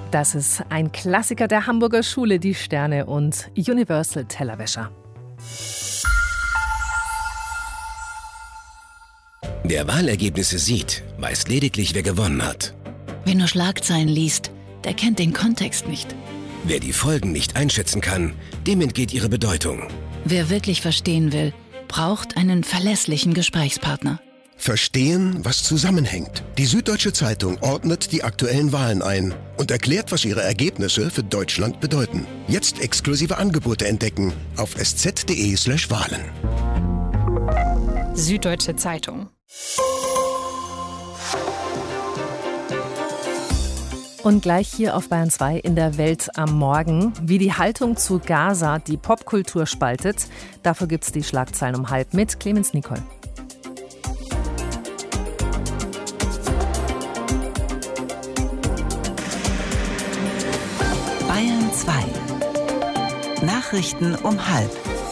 Das ist ein Klassiker der Hamburger Schule, die Sterne und Universal Tellerwäscher. Wer Wahlergebnisse sieht, weiß lediglich, wer gewonnen hat. Wer nur Schlagzeilen liest, der kennt den Kontext nicht. Wer die Folgen nicht einschätzen kann, dem entgeht ihre Bedeutung. Wer wirklich verstehen will, braucht einen verlässlichen Gesprächspartner. Verstehen, was zusammenhängt. Die Süddeutsche Zeitung ordnet die aktuellen Wahlen ein und erklärt, was ihre Ergebnisse für Deutschland bedeuten. Jetzt exklusive Angebote entdecken auf sz.de/Wahlen. Süddeutsche Zeitung. Und gleich hier auf Bayern 2 in der Welt am Morgen, wie die Haltung zu Gaza die Popkultur spaltet. Dafür gibt's die Schlagzeilen um 12 mit Clemens Nicol. Bayern 2. Nachrichten um 12.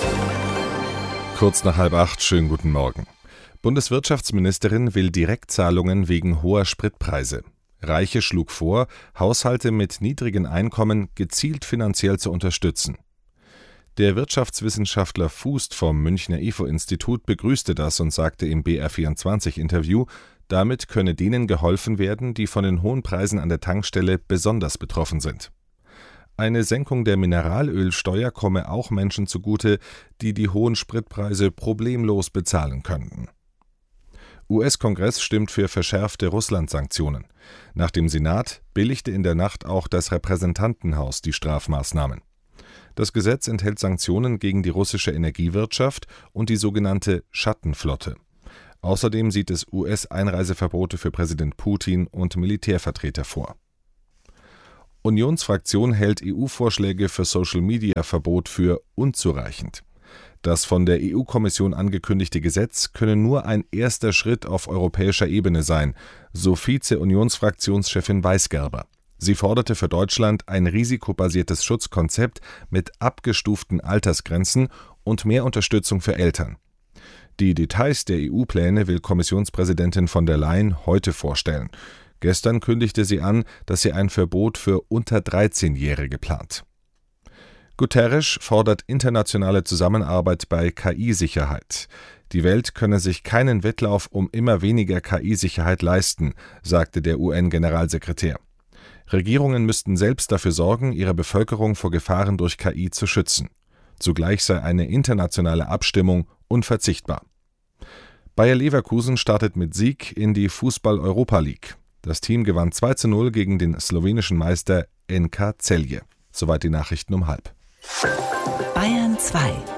Kurz nach 7:30, schönen guten Morgen. Bundeswirtschaftsministerin will Direktzahlungen wegen hoher Spritpreise. Reiche schlug vor, Haushalte mit niedrigen Einkommen gezielt finanziell zu unterstützen. Der Wirtschaftswissenschaftler Fußt vom Münchner IFO-Institut begrüßte das und sagte im BR24-Interview, damit könne denen geholfen werden, die von den hohen Preisen an der Tankstelle besonders betroffen sind. Eine Senkung der Mineralölsteuer komme auch Menschen zugute, die die hohen Spritpreise problemlos bezahlen könnten. US-Kongress stimmt für verschärfte Russland-Sanktionen. Nach dem Senat billigte in der Nacht auch das Repräsentantenhaus die Strafmaßnahmen. Das Gesetz enthält Sanktionen gegen die russische Energiewirtschaft und die sogenannte Schattenflotte. Außerdem sieht es US-Einreiseverbote für Präsident Putin und Militärvertreter vor. Unionsfraktion hält EU-Vorschläge für Social-Media-Verbot für unzureichend. Das von der EU-Kommission angekündigte Gesetz könne nur ein erster Schritt auf europäischer Ebene sein, so Vize-Unionsfraktionschefin Weisgerber. Sie forderte für Deutschland ein risikobasiertes Schutzkonzept mit abgestuften Altersgrenzen und mehr Unterstützung für Eltern. Die Details der EU-Pläne will Kommissionspräsidentin von der Leyen heute vorstellen. Gestern kündigte sie an, dass sie ein Verbot für unter 13-Jährige plant. Guterres fordert internationale Zusammenarbeit bei KI-Sicherheit. Die Welt könne sich keinen Wettlauf um immer weniger KI-Sicherheit leisten, sagte der UN-Generalsekretär. Regierungen müssten selbst dafür sorgen, ihre Bevölkerung vor Gefahren durch KI zu schützen. Zugleich sei eine internationale Abstimmung unverzichtbar. Bayer Leverkusen startet mit Sieg in die Fußball-Europa League. Das Team gewann 2:0 gegen den slowenischen Meister NK Celje. Soweit die Nachrichten um 12:30. Bayern 2.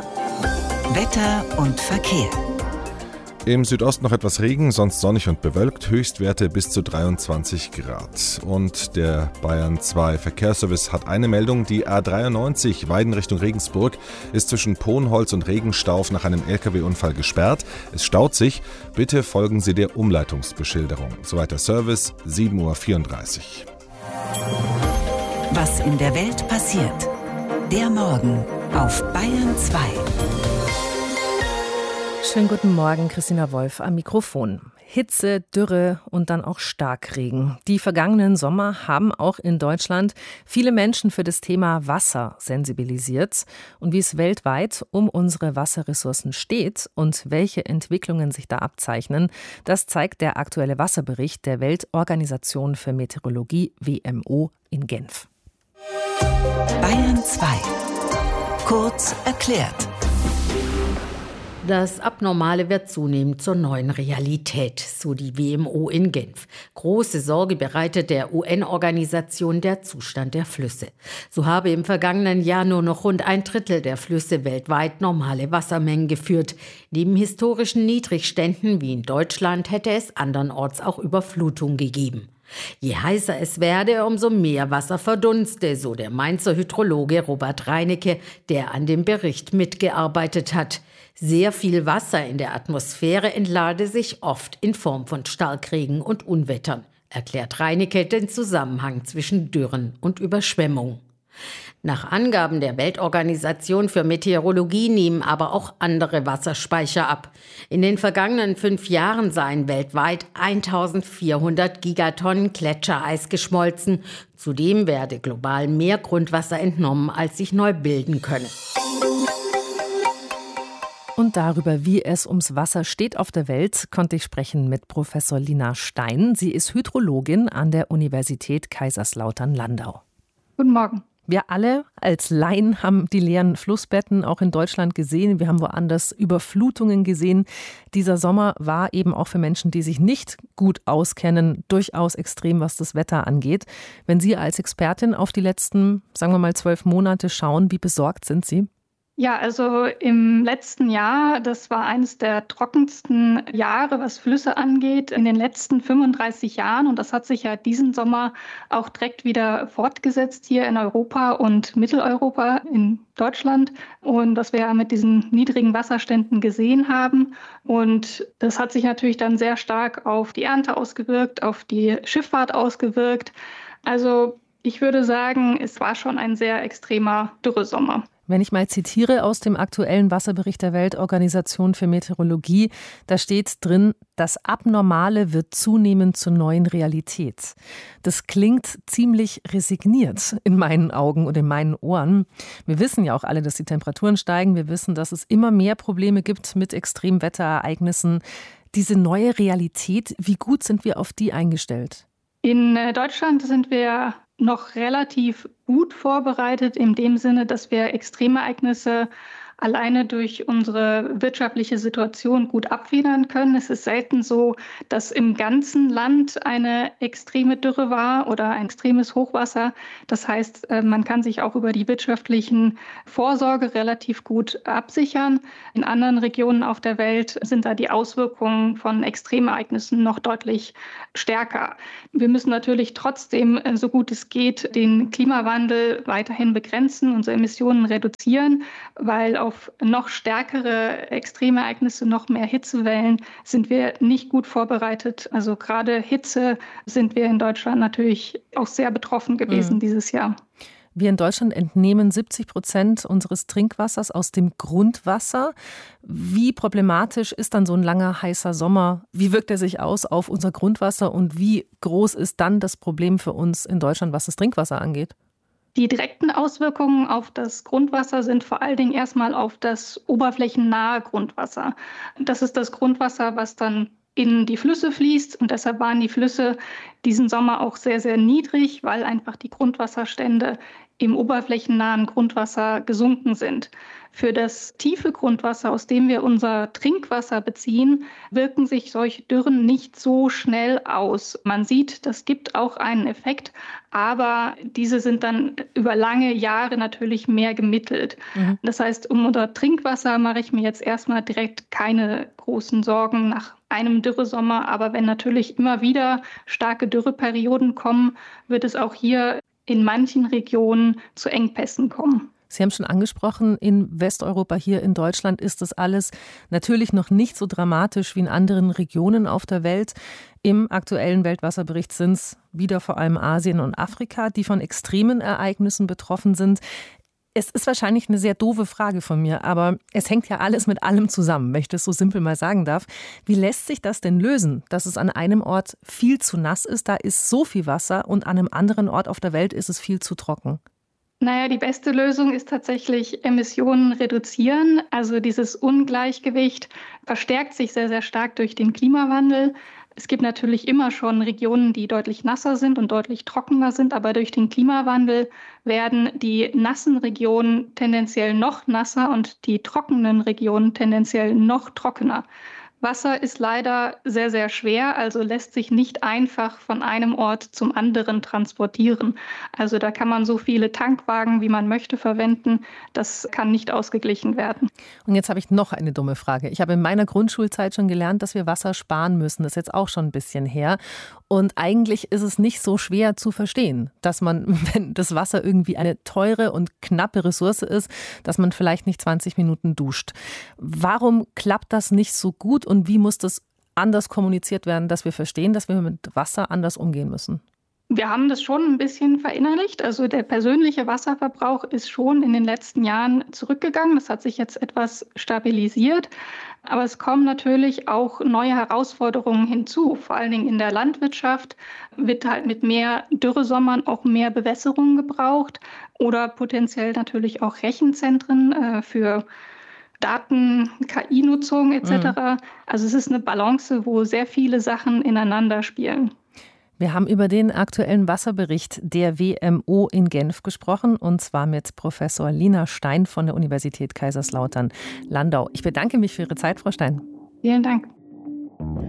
Wetter und Verkehr. Im Südosten noch etwas Regen, sonst sonnig und bewölkt, Höchstwerte bis zu 23 Grad. Und der Bayern 2 Verkehrsservice hat eine Meldung, die A93 Weiden Richtung Regensburg ist zwischen Ponholz und Regenstauf nach einem LKW-Unfall gesperrt. Es staut sich, bitte folgen Sie der Umleitungsbeschilderung. Soweit der Service, 7:34 Uhr. Was in der Welt passiert. Der Morgen auf Bayern 2. Schönen guten Morgen, Christina Wolf am Mikrofon. Hitze, Dürre und dann auch Starkregen. Die vergangenen Sommer haben auch in Deutschland viele Menschen für das Thema Wasser sensibilisiert. Und wie es weltweit um unsere Wasserressourcen steht und welche Entwicklungen sich da abzeichnen, das zeigt der aktuelle Wasserbericht der Weltorganisation für Meteorologie WMO in Genf. Bayern 2. Kurz erklärt. Das Abnormale wird zunehmend zur neuen Realität, so die WMO in Genf. Große Sorge bereitet der UN-Organisation der Zustand der Flüsse. So habe im vergangenen Jahr nur noch rund 1/3 der Flüsse weltweit normale Wassermengen geführt. Neben historischen Niedrigständen wie in Deutschland hätte es andernorts auch Überflutung gegeben. Je heißer es werde, umso mehr Wasser verdunste, so der Mainzer Hydrologe Robert Reinecke, der an dem Bericht mitgearbeitet hat. Sehr viel Wasser in der Atmosphäre entlade sich oft in Form von Starkregen und Unwettern, erklärt Reinecke den Zusammenhang zwischen Dürren und Überschwemmung. Nach Angaben der Weltorganisation für Meteorologie nehmen aber auch andere Wasserspeicher ab. In den vergangenen 5 Jahren seien weltweit 1400 Gigatonnen Gletschereis geschmolzen. Zudem werde global mehr Grundwasser entnommen, als sich neu bilden könne. Und darüber, wie es ums Wasser steht auf der Welt, konnte ich sprechen mit Professor Lina Stein. Sie ist Hydrologin an der Universität Kaiserslautern-Landau. Guten Morgen. Wir alle als Laien haben die leeren Flussbetten auch in Deutschland gesehen. Wir haben woanders Überflutungen gesehen. Dieser Sommer war eben auch für Menschen, die sich nicht gut auskennen, durchaus extrem, was das Wetter angeht. Wenn Sie als Expertin auf die letzten, sagen wir mal, 12 Monate schauen, wie besorgt sind Sie? Ja, also im letzten Jahr, das war eines der trockensten Jahre, was Flüsse angeht, in den letzten 35 Jahren. Und das hat sich ja diesen Sommer auch direkt wieder fortgesetzt hier in Europa und Mitteleuropa, in Deutschland. Und was wir ja mit diesen niedrigen Wasserständen gesehen haben. Und das hat sich natürlich dann sehr stark auf die Ernte ausgewirkt, auf die Schifffahrt ausgewirkt. Also ich würde sagen, es war schon ein sehr extremer Dürresommer. Wenn ich mal zitiere aus dem aktuellen Wasserbericht der Weltorganisation für Meteorologie, da steht drin, das Abnormale wird zunehmend zur neuen Realität. Das klingt ziemlich resigniert in meinen Augen und in meinen Ohren. Wir wissen ja auch alle, dass die Temperaturen steigen. Wir wissen, dass es immer mehr Probleme gibt mit Extremwetterereignissen. Diese neue Realität, wie gut sind wir auf die eingestellt? In Deutschland sind wir noch relativ gut vorbereitet, in dem Sinne, dass wir Extremereignisse alleine durch unsere wirtschaftliche Situation gut abfedern können. Es ist selten so, dass im ganzen Land eine extreme Dürre war oder ein extremes Hochwasser. Das heißt, man kann sich auch über die wirtschaftlichen Vorsorge relativ gut absichern. In anderen Regionen auf der Welt sind da die Auswirkungen von Extremereignissen noch deutlich stärker. Wir müssen natürlich trotzdem, so gut es geht, den Klimawandel weiterhin begrenzen, unsere Emissionen reduzieren, weil auf noch stärkere Extremereignisse, noch mehr Hitzewellen sind wir nicht gut vorbereitet. Also gerade Hitze sind wir in Deutschland natürlich auch sehr betroffen gewesen dieses Jahr. Wir in Deutschland entnehmen 70% unseres Trinkwassers aus dem Grundwasser. Wie problematisch ist dann so ein langer, heißer Sommer? Wie wirkt er sich aus auf unser Grundwasser und wie groß ist dann das Problem für uns in Deutschland, was das Trinkwasser angeht? Die direkten Auswirkungen auf das Grundwasser sind vor allen Dingen erstmal auf das oberflächennahe Grundwasser. Das ist das Grundwasser, was dann in die Flüsse fließt. Und deshalb waren die Flüsse diesen Sommer auch sehr, sehr niedrig, weil einfach die Grundwasserstände im oberflächennahen Grundwasser gesunken sind. Für das tiefe Grundwasser, aus dem wir unser Trinkwasser beziehen, wirken sich solche Dürren nicht so schnell aus. Man sieht, das gibt auch einen Effekt, aber diese sind dann über lange Jahre natürlich mehr gemittelt. Das heißt, um unser Trinkwasser mache ich mir jetzt erstmal direkt keine großen Sorgen nach einem Dürresommer. Aber wenn natürlich immer wieder starke Dürreperioden kommen, wird es auch hier in manchen Regionen zu Engpässen kommen. Sie haben schon angesprochen, in Westeuropa, hier in Deutschland ist das alles natürlich noch nicht so dramatisch wie in anderen Regionen auf der Welt. Im aktuellen Weltwasserbericht sind es wieder vor allem Asien und Afrika, die von extremen Ereignissen betroffen sind. Es ist wahrscheinlich eine sehr doofe Frage von mir, aber es hängt ja alles mit allem zusammen, wenn ich das so simpel mal sagen darf. Wie lässt sich das denn lösen, dass es an einem Ort viel zu nass ist, da ist so viel Wasser und an einem anderen Ort auf der Welt ist es viel zu trocken? Naja, die beste Lösung ist tatsächlich Emissionen reduzieren. Also dieses Ungleichgewicht verstärkt sich sehr, sehr stark durch den Klimawandel. Es gibt natürlich immer schon Regionen, die deutlich nasser sind und deutlich trockener sind, aber durch den Klimawandel werden die nassen Regionen tendenziell noch nasser und die trockenen Regionen tendenziell noch trockener. Wasser ist leider sehr, sehr schwer, also lässt sich nicht einfach von einem Ort zum anderen transportieren. Also da kann man so viele Tankwagen, wie man möchte, verwenden. Das kann nicht ausgeglichen werden. Und jetzt habe ich noch eine dumme Frage. Ich habe in meiner Grundschulzeit schon gelernt, dass wir Wasser sparen müssen. Das ist jetzt auch schon ein bisschen her. Und eigentlich ist es nicht so schwer zu verstehen, dass man, wenn das Wasser irgendwie eine teure und knappe Ressource ist, dass man vielleicht nicht 20 Minuten duscht. Warum klappt das nicht so gut und wie muss das anders kommuniziert werden, dass wir verstehen, dass wir mit Wasser anders umgehen müssen? Wir haben das schon ein bisschen verinnerlicht. Also der persönliche Wasserverbrauch ist schon in den letzten Jahren zurückgegangen. Das hat sich jetzt etwas stabilisiert. Aber es kommen natürlich auch neue Herausforderungen hinzu. Vor allen Dingen in der Landwirtschaft wird halt mit mehr Dürresommern auch mehr Bewässerung gebraucht oder potenziell natürlich auch Rechenzentren für Daten, KI-Nutzung etc. Also es ist eine Balance, wo sehr viele Sachen ineinander spielen. Wir haben über den aktuellen Wasserbericht der WMO in Genf gesprochen, und zwar mit Professor Lina Stein von der Universität Kaiserslautern-Landau. Ich bedanke mich für Ihre Zeit, Frau Stein. Vielen Dank.